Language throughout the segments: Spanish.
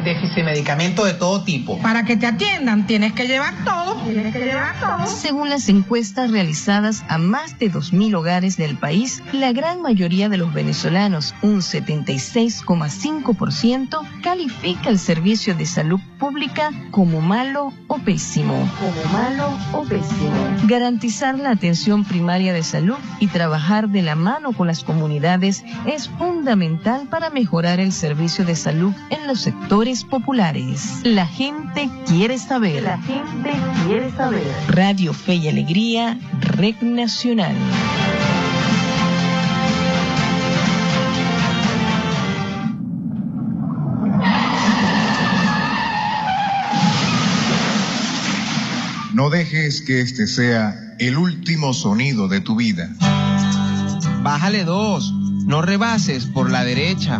déficit de medicamentos de todo tipo. Para que te atiendan tienes que llevar todo. Según las encuestas realizadas a más de 2.000 hogares del país, la gran mayoría de los venezolanos, un 76,5%, califica el servicio de salud pública como malo o pésimo. Garantizar la atención primaria de salud y trabajar de la mano con las comunidades es fundamental para mejorar el servicio de salud en los sectores populares. La gente quiere saber. Radio Fe y Alegría, Red Nacional. No dejes que este sea el último sonido de tu vida. Bájale 2, no rebases por la derecha.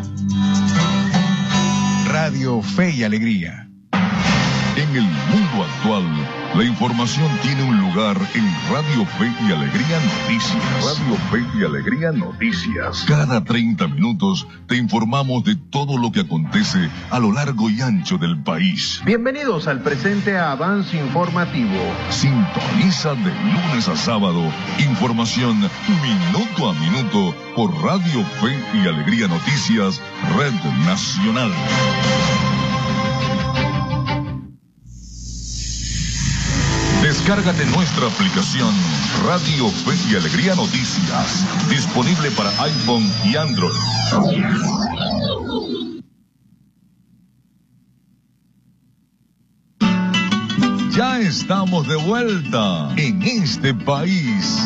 Radio Fe y Alegría. En el mundo actual, la información tiene un lugar en Radio Fe y Alegría Noticias. Radio Fe y Alegría Noticias. Cada 30 minutos te informamos de todo lo que acontece a lo largo y ancho del país. Bienvenidos al presente avance informativo. Sintoniza de lunes a sábado información minuto a minuto por Radio Fe y Alegría Noticias, Red Nacional. Descárgate nuestra aplicación Radio Fe y Alegría Noticias, disponible para iPhone y Android. Ya estamos de vuelta en este país.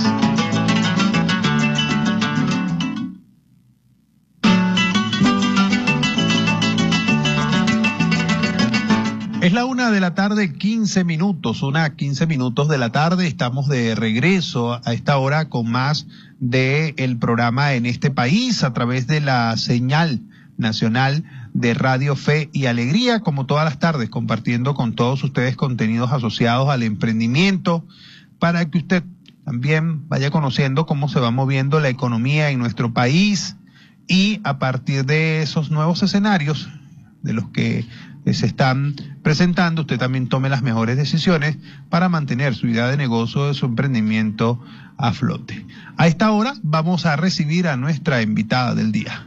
Es la 1:15 p.m, 1:15 p.m. de la tarde. Estamos de regreso a esta hora con más del programa En este país a través de la señal nacional de Radio Fe y Alegría, como todas las tardes, compartiendo con todos ustedes contenidos asociados al emprendimiento para que usted también vaya conociendo cómo se va moviendo la economía en nuestro país y a partir de esos nuevos escenarios de los que se están presentando, usted también tome las mejores decisiones para mantener su idea de negocio, su emprendimiento a flote. A esta hora vamos a recibir a nuestra invitada del día.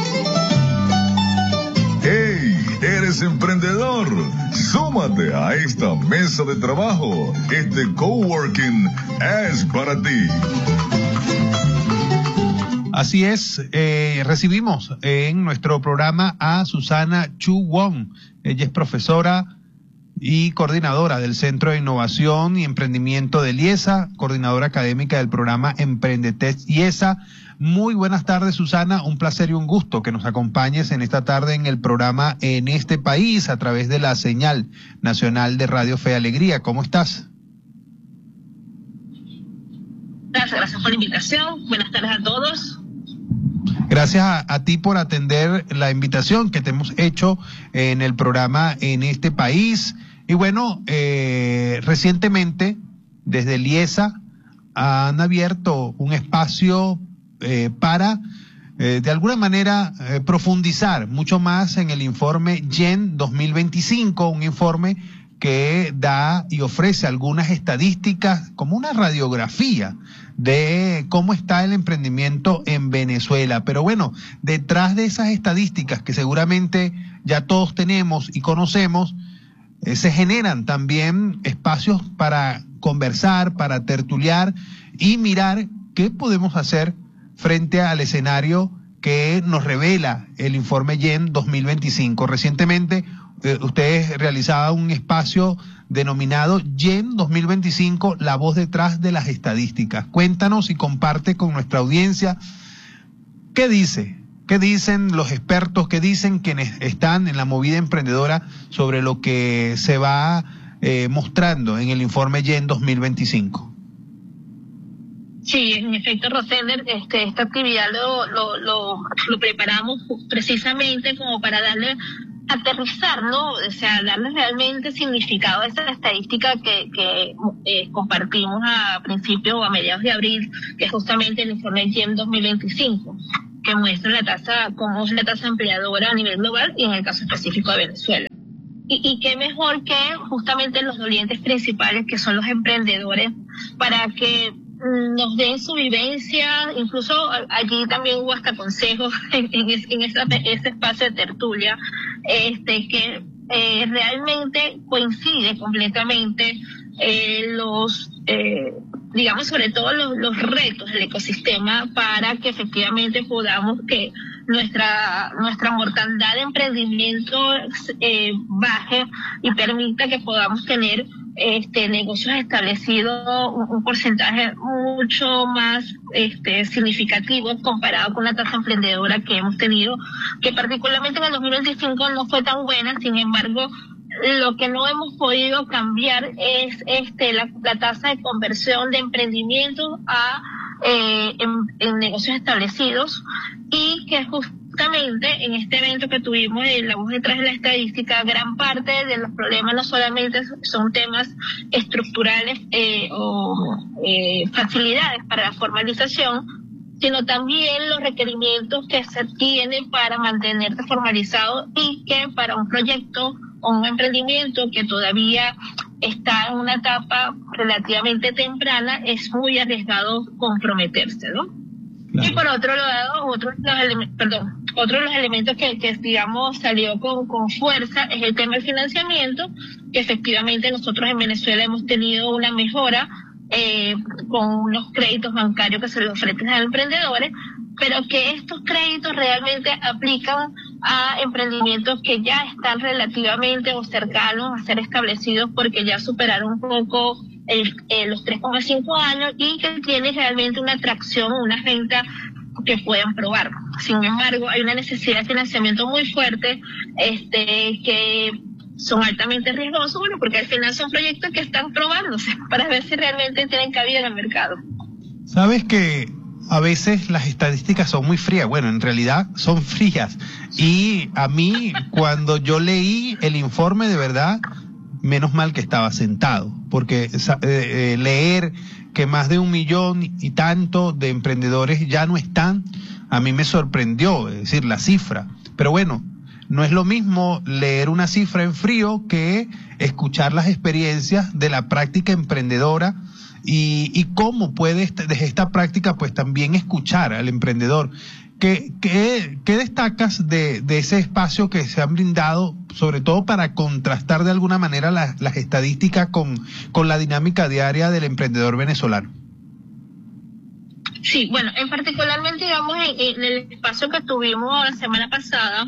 ¡Hey! ¿Eres emprendedor? Súmate a esta mesa de trabajo. Este coworking es para ti. Así es, recibimos en nuestro programa a Susana Chu Wong. Ella es profesora y coordinadora del Centro de Innovación y Emprendimiento de IESA, coordinadora académica del programa Emprendetech IESA. Muy buenas tardes, Susana. Un placer y un gusto que nos acompañes en esta tarde en el programa En este país a través de la señal nacional de Radio Fe y Alegría. ¿Cómo estás? Gracias por la invitación. Buenas tardes a todos. Gracias a ti por atender la invitación que te hemos hecho en el programa En este país. Y bueno, recientemente desde el IESA han abierto un espacio para de alguna manera profundizar mucho más en el informe YEN 2025, un informe que da y ofrece algunas estadísticas como una radiografía de cómo está el emprendimiento en Venezuela. Pero bueno, detrás de esas estadísticas que seguramente ya todos tenemos y conocemos, se generan también espacios para conversar, para tertuliar y mirar qué podemos hacer frente al escenario que nos revela el informe YEN 2025. Recientemente ustedes realizaban un espacio denominado YEN 2025, la voz detrás de las estadísticas. Cuéntanos y comparte con nuestra audiencia qué dicen los expertos, qué dicen quienes están en la movida emprendedora sobre lo que se va mostrando en el informe YEN 2025. Sí, en efecto, Rosender, esta actividad lo preparamos precisamente como para darle aterrizar, ¿no? O sea, darle realmente significado a esa estadística que compartimos a principios o a mediados de abril, que es justamente el informe YEN 2025, que muestra cómo es la tasa empleadora a nivel global y en el caso específico de Venezuela. y qué mejor que justamente los dolientes principales, que son los emprendedores, para que nos den su vivencia. Incluso allí también hubo hasta consejos en ese espacio de tertulia, que realmente coincide completamente digamos, sobre todo los retos del ecosistema, para que efectivamente podamos que nuestra mortandad de emprendimiento baje y permita que podamos tener negocios establecidos un porcentaje mucho más significativo comparado con la tasa emprendedora que hemos tenido, que particularmente en el 2025 no fue tan buena. Sin embargo, lo que no hemos podido cambiar es la tasa de conversión de emprendimientos en negocios establecidos, y que justamente en este evento que tuvimos, la voz detrás de la estadística, gran parte de los problemas no solamente son temas estructurales o facilidades para la formalización, sino también los requerimientos que se tienen para mantenerte formalizado, y que para un proyecto o un emprendimiento que todavía está en una etapa relativamente temprana, es muy arriesgado comprometerse, ¿no? Claro. Y por otro lado, otro de los elementos que digamos salió con fuerza es el tema del financiamiento, que efectivamente nosotros en Venezuela hemos tenido una mejora con unos créditos bancarios que se les ofrecen a los emprendedores, pero que estos créditos realmente aplican a emprendimientos que ya están relativamente o cercanos a ser establecidos, porque ya superaron un poco los 3,5 años y que tienen realmente una atracción, una venta que puedan probar. Sin embargo, hay una necesidad de financiamiento muy fuerte, que son altamente riesgosos, bueno, porque al final son proyectos que están probándose para ver si realmente tienen cabida en el mercado. Sabes que a veces las estadísticas son muy frías, bueno, en realidad son frías, y a mí cuando yo leí el informe, de verdad, menos mal que estaba sentado, porque leer que más de 1 millón y tanto de emprendedores ya no están, a mí me sorprendió, es decir, la cifra. Pero bueno, no es lo mismo leer una cifra en frío que escuchar las experiencias de la práctica emprendedora, y cómo puede desde esta práctica pues también escuchar al emprendedor. ¿Qué destacas de ese espacio que se han brindado, sobre todo para contrastar de alguna manera las estadísticas con la dinámica diaria del emprendedor venezolano? Sí, bueno, en particularmente, digamos, en el espacio que tuvimos la semana pasada,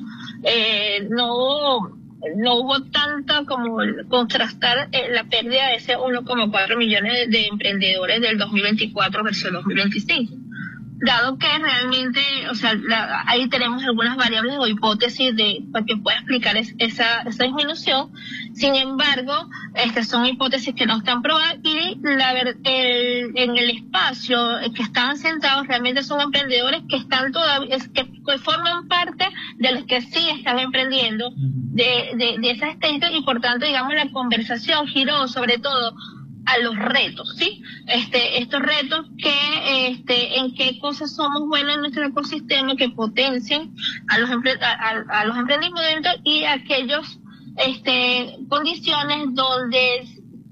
no hubo tanta como contrastar la pérdida de ese 1,4 millones de emprendedores del 2024 versus el 2025. Dado que realmente, o sea, ahí tenemos algunas variables o hipótesis para que pueda explicar esa disminución. Sin embargo, son hipótesis que no están probadas, y en el espacio que están sentados realmente son emprendedores que están todavía, que forman parte de los que sí están emprendiendo de esas estadísticas, y por tanto, digamos, la conversación giró sobre todo a los retos, ¿sí? Estos retos que, en qué cosas somos buenos en nuestro ecosistema, que potencien a los emprendimientos, y aquellos, condiciones donde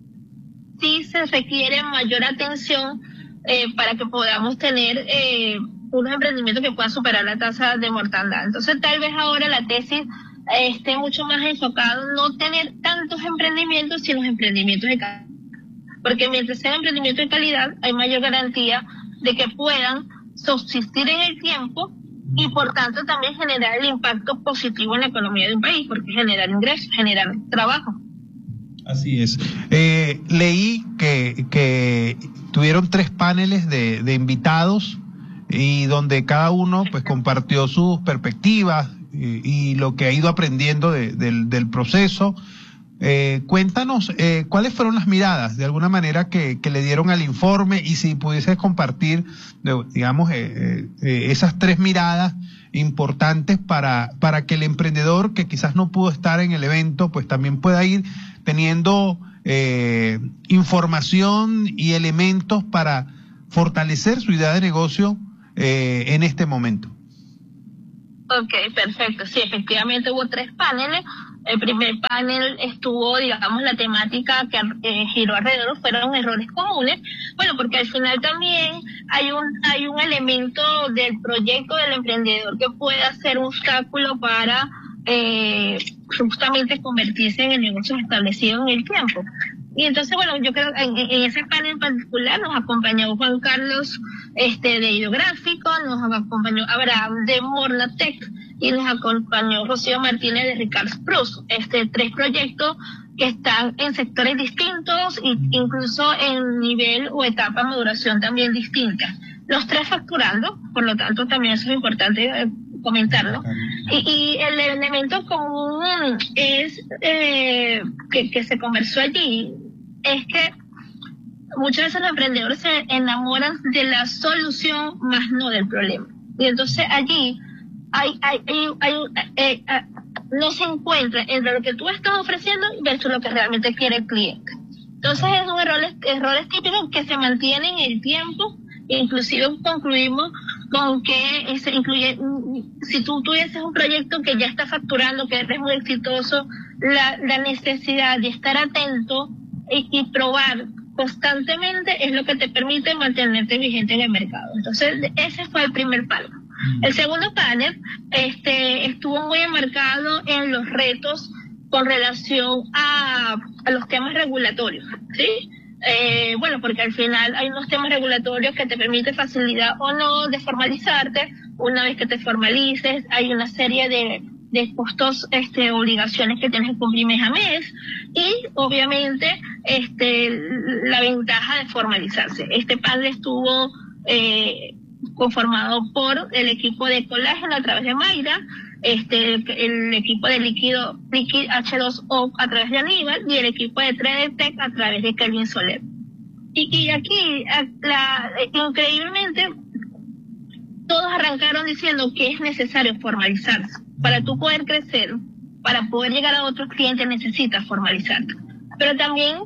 sí se requiere mayor atención, para que podamos tener, unos emprendimientos que puedan superar la tasa de mortandad. Entonces, tal vez ahora la tesis esté mucho más enfocado en no tener tantos emprendimientos, sino emprendimientos de calidad. Porque mientras sea emprendimiento de calidad, hay mayor garantía de que puedan subsistir en el tiempo, y por tanto también generar el impacto positivo en la economía de un país, porque generar ingresos, generar trabajo. Así es. Leí que tuvieron 3 paneles de invitados, y donde cada uno pues compartió sus perspectivas y lo que ha ido aprendiendo del proceso. Cuéntanos cuáles fueron las miradas de alguna manera que le dieron al informe, y si pudieses compartir, digamos, esas 3 miradas importantes para que el emprendedor que quizás no pudo estar en el evento pues también pueda ir teniendo información y elementos para fortalecer su idea de negocio en este momento. Ok, perfecto. Sí, efectivamente hubo 3 paneles. El primer panel estuvo, digamos, la temática que giró alrededor fueron errores comunes. Bueno, porque al final también hay un elemento del proyecto del emprendedor que puede ser un obstáculo para justamente convertirse en el negocio establecido en el tiempo. Y entonces, bueno, yo creo que en ese panel en particular nos acompañó Juan Carlos de Ideográfico, nos acompañó Abraham de Mornatec y nos acompañó Rocío Martínez de Ricard Prus. 3 proyectos que están en sectores distintos e incluso en nivel o etapa de maduración también distintas. Los 3 facturando, por lo tanto también eso es importante comentarlo. Y el elemento común es que se conversó allí, es que muchas veces los emprendedores se enamoran de la solución más no del problema. Y entonces allí no se encuentra entre lo que tú estás ofreciendo versus lo que realmente quiere el cliente. Entonces es un errores típicos que se mantienen en el tiempo. Inclusive concluimos con que se incluye, si tú tuvieses un proyecto que ya está facturando, que es muy exitoso, la necesidad de estar atento y probar constantemente es lo que te permite mantenerte vigente en el mercado. Entonces ese fue el primer palo. El segundo panel estuvo muy enmarcado en los retos con relación a los temas regulatorios, ¿sí? Bueno, porque al final hay unos temas regulatorios que te permiten facilidad o no de formalizarte. Una vez que te formalices, hay una serie de costos, obligaciones que tienes que cumplir mes a mes y obviamente la ventaja de formalizarse. Este panel estuvo conformado por el equipo de colágeno a través de Mayra, el equipo de Liquid H2O a través de Aníbal y el equipo de 3D Tech a través de Kelvin Soler. Y aquí, increíblemente, todos arrancaron diciendo que es necesario formalizarse. Para tú poder crecer, para poder llegar a otros clientes necesitas formalizarte. Pero también,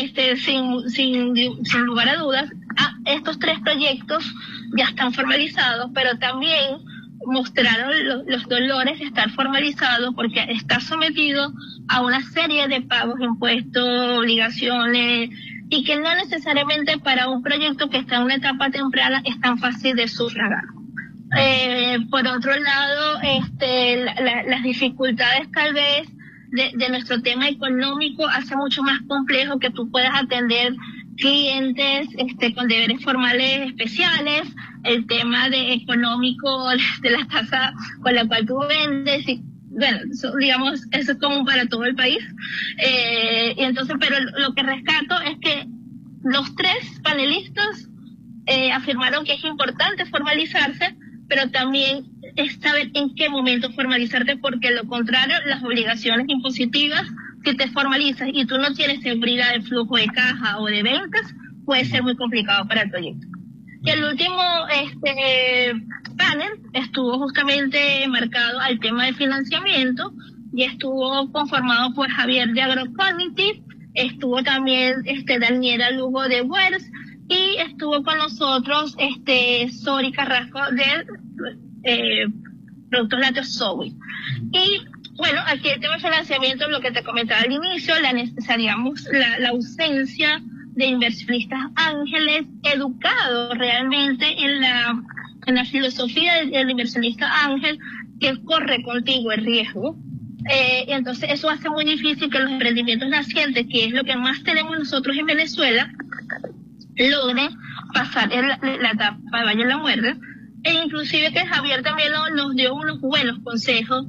sin lugar a dudas, estos 3 proyectos ya están formalizados, pero también mostraron los dolores de estar formalizado porque está sometido a una serie de pagos, impuestos, obligaciones y que no necesariamente para un proyecto que está en una etapa temprana es tan fácil de sufragar. Por otro lado, las dificultades tal vez de nuestro tema económico hace mucho más complejo que tú puedas atender clientes con deberes formales especiales, el tema económico de la tasa con la cual tú vendes, y bueno, digamos, eso es común para todo el país. Y entonces, pero lo que rescato es que los 3 panelistas afirmaron que es importante formalizarse, pero también es saber en qué momento formalizarte, porque lo contrario, las obligaciones impositivas, si te formalizas y tú no tienes seguridad de flujo de caja o de ventas, puede ser muy complicado para el proyecto. Y el último panel estuvo justamente marcado al tema de financiamiento y estuvo conformado por Javier de Agrocognitive, estuvo también Daniela Lugo de Wers y estuvo con nosotros Sori Carrasco de Productos Lácteos Zoe. Y bueno, aquí el tema de financiamiento, lo que te comentaba al inicio, la ausencia de inversionistas ángeles educados realmente en la filosofía del inversionista ángel que corre contigo el riesgo. Y entonces eso hace muy difícil que los emprendimientos nacientes, que es lo que más tenemos nosotros en Venezuela, logren pasar la etapa de Valle de la Muerte. E inclusive que Javier también nos dio unos buenos consejos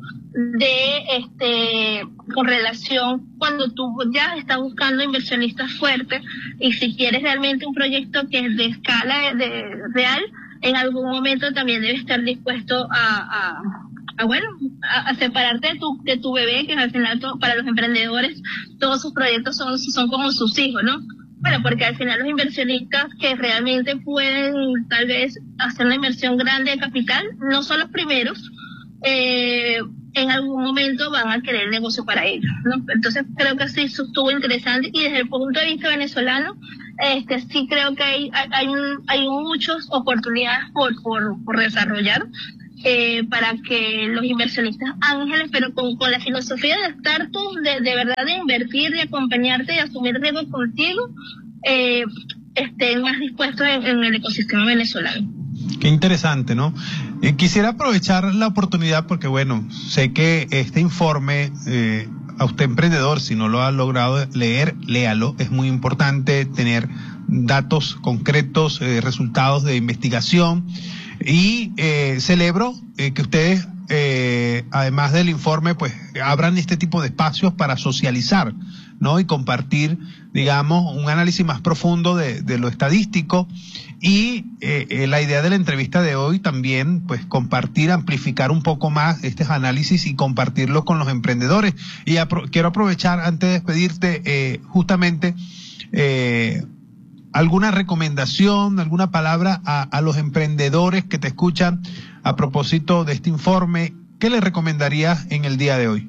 con relación cuando tú ya estás buscando inversionistas fuertes y si quieres realmente un proyecto que es de escala real, en algún momento también debes estar dispuesto a separarte de tu bebé, que al final para los emprendedores todos sus proyectos son como sus hijos, ¿no? Bueno, porque al final los inversionistas que realmente pueden tal vez hacer una inversión grande de capital, no son los primeros, en algún momento van a querer el negocio para ellos, ¿no? Entonces creo que sí estuvo interesante y desde el punto de vista venezolano, sí creo que hay muchas oportunidades por desarrollar. para que los inversionistas ángeles, pero con la filosofía de estar tú, de verdad de invertir, de acompañarte, de asumir riesgo contigo, estén más dispuestos en el ecosistema venezolano. Qué interesante, ¿no? Quisiera aprovechar la oportunidad porque, bueno, sé que este informe, a usted emprendedor, si no lo ha logrado leer, léalo. Es muy importante tener datos concretos, resultados de investigación. Y celebro que ustedes, además del informe, pues abran este tipo de espacios para socializar, ¿no? Y compartir, digamos, un análisis más profundo de lo estadístico. Y la idea de la entrevista de hoy también, pues compartir, amplificar un poco más estos análisis y compartirlo con los emprendedores. Y quiero aprovechar, antes de despedirte, justamente, alguna recomendación, alguna palabra a los emprendedores que te escuchan a propósito de este informe. ¿Qué les recomendarías en el día de hoy?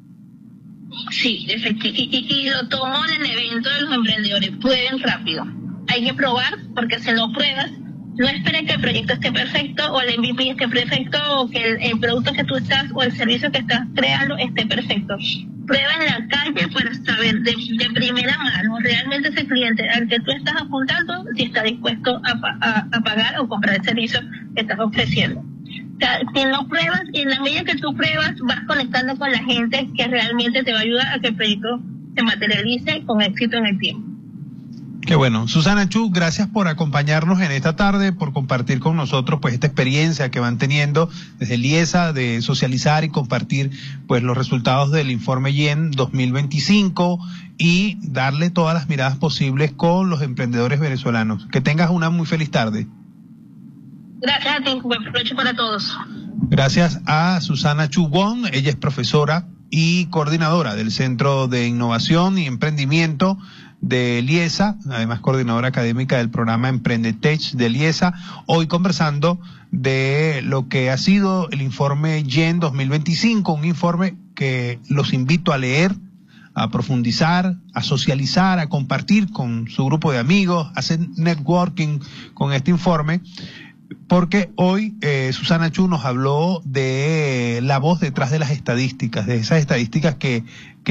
Sí, efectivamente, y lo tomo en el evento de los emprendedores. Prueben rápido. Hay que probar, porque si no pruebas, no esperes que el proyecto esté perfecto o el MVP esté perfecto o que el producto que tú estás o el servicio que estás creando esté perfecto. Prueba en la calle para saber de primera mano realmente ese cliente al que tú estás apuntando si está dispuesto a pagar o comprar el servicio que estás ofreciendo. O sea, si no pruebas, y en la medida que tú pruebas, vas conectando con la gente que realmente te va a ayudar a que el proyecto se materialice con éxito en el tiempo. Qué bueno. Susana Chu, gracias por acompañarnos en esta tarde, por compartir con nosotros pues esta experiencia que van teniendo desde LIESA de socializar y compartir pues los resultados del informe YEN 2025 y darle todas las miradas posibles con los emprendedores venezolanos. Que tengas una muy feliz tarde. Gracias a ti, buen provecho para todos. Gracias a Susana Chu Wong, ella es profesora y coordinadora del Centro de Innovación y Emprendimiento de LIESA, además coordinadora académica del programa Emprendetech de LIESA, hoy conversando de lo que ha sido el informe YEN 2025, un informe que los invito a leer, a profundizar, a socializar, a compartir con su grupo de amigos, a hacer networking con este informe, porque hoy Susana Chu nos habló de la voz detrás de las estadísticas, de esas estadísticas que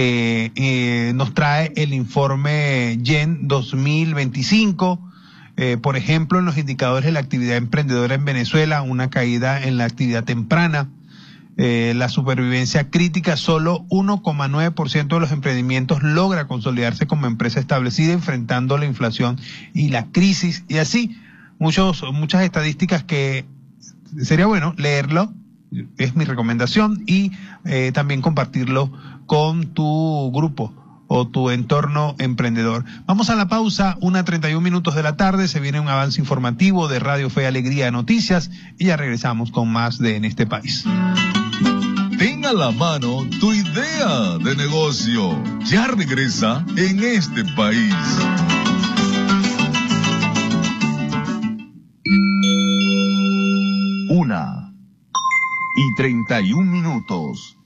nos trae el informe YEN 2025. Por ejemplo, en los indicadores de la actividad emprendedora en Venezuela, una caída en la actividad temprana, la supervivencia crítica, solo 1,9% de los emprendimientos logra consolidarse como empresa establecida enfrentando la inflación y la crisis, y así muchas estadísticas que sería bueno leerlo, es mi recomendación, y también compartirlo con tu grupo o tu entorno emprendedor. Vamos a la pausa, 1:31 de la tarde, se viene un avance informativo de Radio Fe y Alegría Noticias y ya regresamos con más de En este País. Ten a la mano tu idea de negocio. Ya regresa En este País. 1:31.